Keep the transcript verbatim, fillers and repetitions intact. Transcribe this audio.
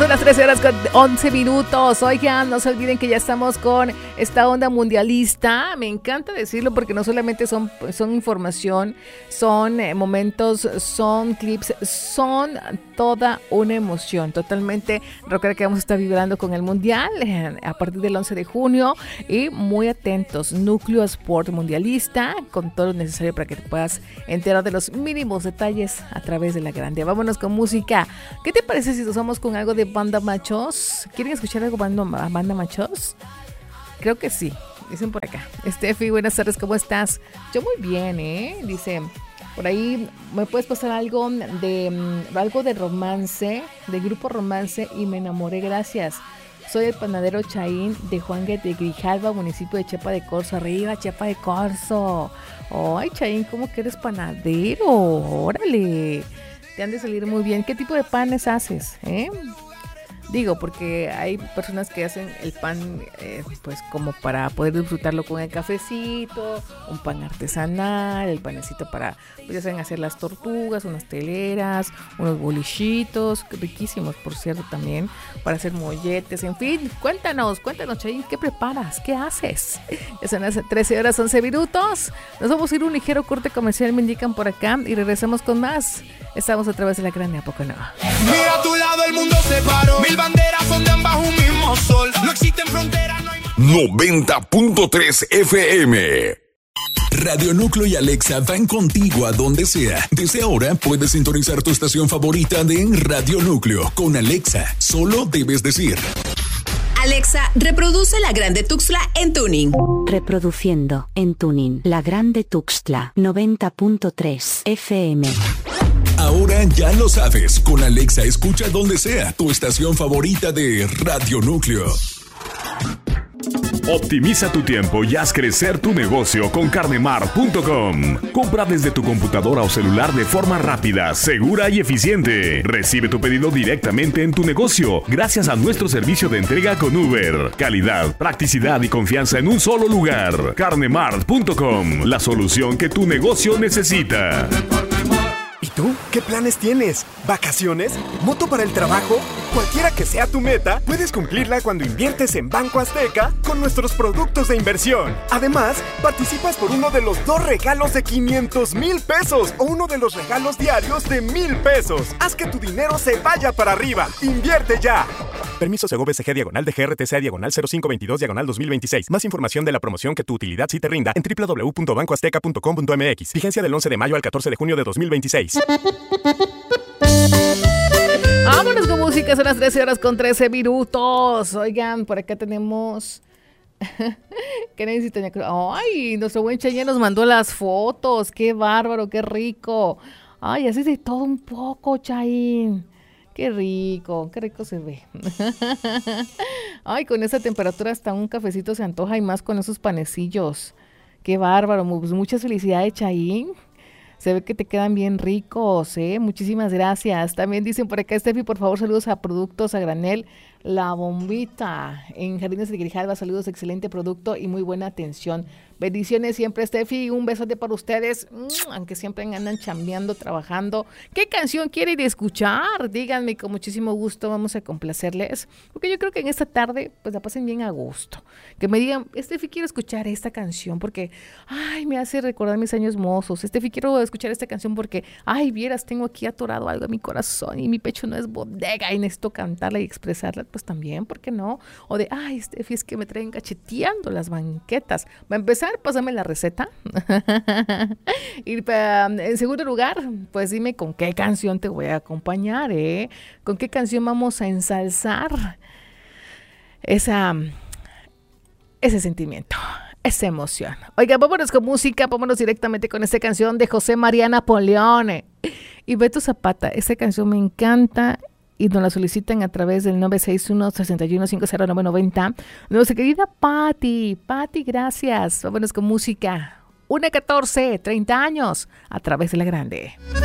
son las trece horas con once minutos. Oigan, no se olviden que ya estamos con esta onda mundialista. Me encanta decirlo porque no solamente son, son información, son eh, momentos, son clips, son toda una emoción. Totalmente, recuerda que vamos a estar vibrando con el mundial eh, a partir del once de junio y muy atentos. Núcleo Sport Mundialista con todo lo necesario para que te puedas enterar de los mínimos detalles a través de la grande. Vámonos con música. ¿Qué te parece si nos vamos con algo de Banda Machos? ¿Quieren escuchar algo de Banda, Banda Machos? Creo que sí, dicen por acá. Steffi, buenas tardes, ¿cómo estás? Yo muy bien, ¿eh? Dice, por ahí, ¿me puedes pasar algo de algo de romance, de grupo Romance y me enamoré? Gracias. Soy el panadero Chaín de Juan de Grijalva, municipio de Chiapa de Corzo. Arriba, Chiapa de Corzo. Ay, Chaín, ¿cómo que eres panadero? Órale. Te han de salir muy bien. ¿Qué tipo de panes haces? ¿Eh? Digo, porque hay personas que hacen el pan eh, pues como para poder disfrutarlo con el cafecito, un pan artesanal, el panecito para, pues ya saben, hacer las tortugas, unas teleras, unos bolichitos, riquísimos por cierto también, para hacer molletes, en fin. Cuéntanos, cuéntanos, Chayin, ¿qué preparas? ¿Qué haces? Ya son las trece horas once minutos. Nos vamos a ir a un ligero corte comercial, me indican por acá, y regresamos con más. Estamos a través de la grande, ¿a poco no? Mira a tu lado, el mundo se paró. Mil banderas ondean bajo un mismo sol. No existen fronteras, no hay... noventa punto tres F M. Radio Núcleo y Alexa van contigo a donde sea. Desde ahora puedes sintonizar tu estación favorita de Radio Núcleo. Con Alexa, solo debes decir: Alexa, reproduce La Grande Tuxtla en tuning. Reproduciendo en tuning La Grande Tuxtla noventa punto tres F M. Ahora ya lo sabes, con Alexa escucha donde sea tu estación favorita de Radio Núcleo. Optimiza tu tiempo y haz crecer tu negocio con carnemart punto com. Compra desde tu computadora o celular de forma rápida, segura y eficiente. Recibe tu pedido directamente en tu negocio gracias a nuestro servicio de entrega con Uber. Calidad, practicidad y confianza en un solo lugar. carnemart punto com, la solución que tu negocio necesita. ¿Y tú? ¿Qué planes tienes? ¿Vacaciones? ¿Moto para el trabajo? Cualquiera que sea tu meta, puedes cumplirla cuando inviertes en Banco Azteca con nuestros productos de inversión. Además, participas por uno de los dos regalos de quinientos mil pesos o uno de los regalos diarios de mil pesos. Haz que tu dinero se vaya para arriba. ¡Invierte ya! Permiso Segov S G diagonal de G R T C A diagonal cero cinco veintidós diagonal dos mil veintiséis. Más información de la promoción que tu utilidad sí te rinda en doble u doble u doble u punto banco azteca punto com punto m x. Vigencia del once de mayo al catorce de junio de dos mil veintiséis. Vámonos con música, son las trece horas con trece minutos. Oigan, por acá tenemos... ¿Qué necesito? Ay, nuestro buen Chayin nos mandó las fotos. Qué bárbaro, qué rico. Ay, así de todo un poco, Chayin. Qué rico, qué rico se ve. Ay, con esa temperatura hasta un cafecito se antoja y más con esos panecillos. Qué bárbaro, pues muchas felicidades, Chayin. Se ve que te quedan bien ricos, ¿eh? Muchísimas gracias. También dicen por acá, Steffi, por favor, saludos a Productos a Granel, La Bombita, en Jardines de Grijalva. Saludos, excelente producto y muy buena atención. Bendiciones siempre, Steffi. Un besote para ustedes, aunque siempre andan chambeando, trabajando. ¿Qué canción quieren escuchar? Díganme, con muchísimo gusto vamos a complacerles. Porque yo creo que en esta tarde, pues la pasen bien a gusto. Que me digan, Steffi, quiero escuchar esta canción porque, ay, me hace recordar mis años mozos. Steffi, quiero escuchar esta canción porque, ay, vieras, tengo aquí atorado algo en mi corazón y mi pecho no es bodega y necesito cantarla y expresarla. Pues también, ¿por qué no? O de, ay, Steffi, es que me traen cacheteando las banquetas. Va a empezar, pásame la receta. Y para, en segundo lugar, pues dime con qué canción te voy a acompañar, ¿eh? ¿Con qué canción vamos a ensalzar esa, ese sentimiento, esa emoción? Oiga, vámonos con música, vámonos directamente con esta canción de José María Napoleón y Beto Zapata. Esta canción me encanta y nos la solicitan a través del nueve seis uno, tres uno, cinco cero nueve nueve cero. Nuestra querida Patti. Patti, gracias. Vámonos con música. una catorce, treinta años, a través de la grande.